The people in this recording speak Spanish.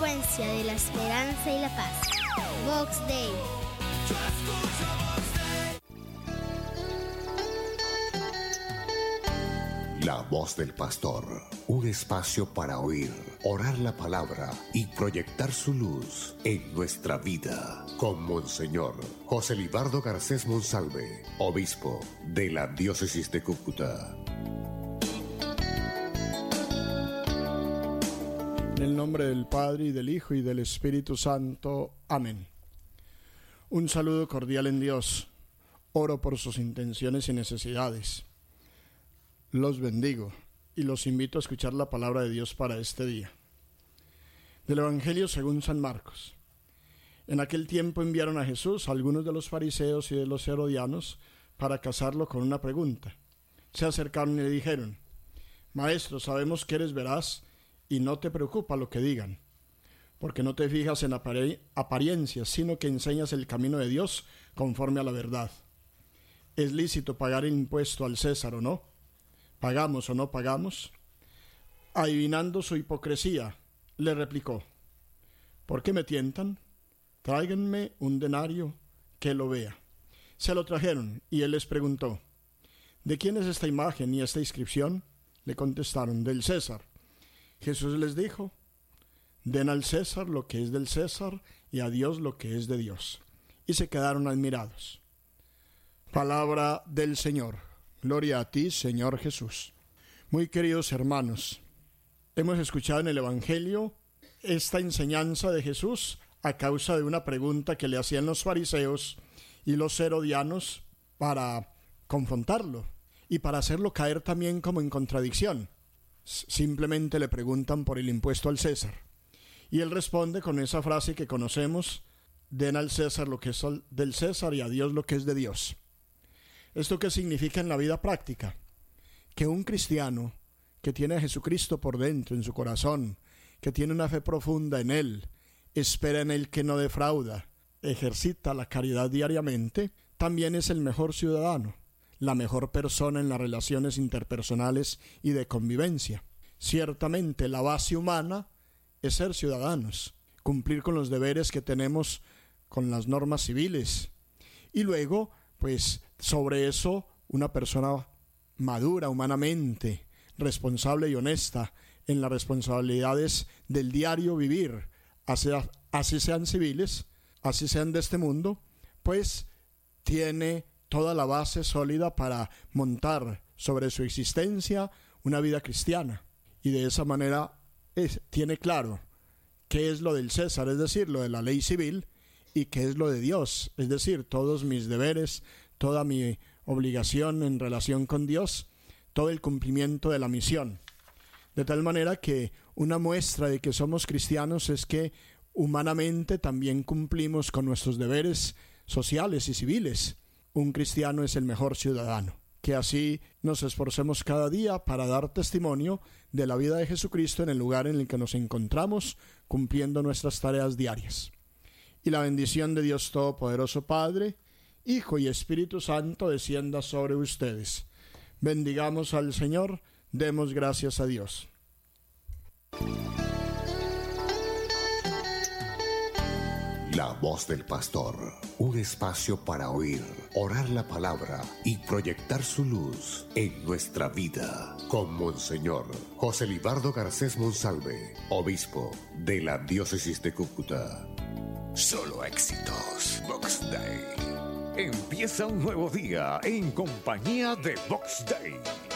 frecuencia de la esperanza y la paz. Vox Day. La voz del pastor, un espacio para oír, orar la palabra y proyectar su luz en nuestra vida. Con Monseñor José Libardo Garcés Monsalve, obispo de la diócesis de Cúcuta. En el nombre del Padre, y del Hijo, y del Espíritu Santo. Amén. Un saludo cordial en Dios. Oro por sus intenciones y necesidades. Los bendigo y los invito a escuchar la palabra de Dios para este día. Del Evangelio según San Marcos. En aquel tiempo enviaron a Jesús a algunos de los fariseos y de los herodianos para casarlo con una pregunta. Se acercaron y le dijeron: Maestro, sabemos que eres veraz y no te preocupa lo que digan, porque no te fijas en apariencias, sino que enseñas el camino de Dios conforme a la verdad. ¿Es lícito pagar impuesto al César o no? ¿Pagamos o no pagamos? Adivinando su hipocresía, le replicó: ¿Por qué me tientan? Tráiganme un denario que lo vea. Se lo trajeron y él les preguntó: ¿De quién es esta imagen y esta inscripción? Le contestaron: del César. Jesús les dijo: Den al César lo que es del César y a Dios lo que es de Dios. Y se quedaron admirados. Palabra del Señor. Gloria a ti, Señor Jesús. Muy queridos hermanos, hemos escuchado en el Evangelio esta enseñanza de Jesús a causa de una pregunta que le hacían los fariseos y los herodianos para confrontarlo y para hacerlo caer también como en contradicción. Simplemente le preguntan por el impuesto al César. Y él responde con esa frase que conocemos: den al César lo que es del César y a Dios lo que es de Dios. ¿Esto qué significa en la vida práctica? Que un cristiano que tiene a Jesucristo por dentro, en su corazón, que tiene una fe profunda en Él, espera en Él que no defrauda, ejercita la caridad diariamente, también es el mejor ciudadano, la mejor persona en las relaciones interpersonales y de convivencia. Ciertamente la base humana es ser ciudadanos, cumplir con los deberes que tenemos con las normas civiles, y luego pues sobre eso una persona madura humanamente, responsable y honesta en las responsabilidades del diario vivir, así sean civiles, así sean de este mundo, pues tiene toda la base sólida para montar sobre su existencia una vida cristiana, y de esa manera tiene claro qué es lo del César, es decir, lo de la ley civil, y qué es lo de Dios, es decir, todos mis deberes, toda mi obligación en relación con Dios, todo el cumplimiento de la misión. De tal manera que una muestra de que somos cristianos es que humanamente también cumplimos con nuestros deberes sociales y civiles. Un cristiano es el mejor ciudadano. Que así nos esforcemos cada día para dar testimonio de la vida de Jesucristo en el lugar en el que nos encontramos, cumpliendo nuestras tareas diarias. Y la bendición de Dios Todopoderoso, Padre, Hijo y Espíritu Santo descienda sobre ustedes. Bendigamos al Señor, demos gracias a Dios. La voz del pastor, un espacio para oír, orar la palabra y proyectar su luz en nuestra vida. Con Monseñor José Libardo Garcés Monsalve, obispo de la diócesis de Cúcuta. Solo éxitos. Vox Day. Empieza un nuevo día en compañía de Vox Day.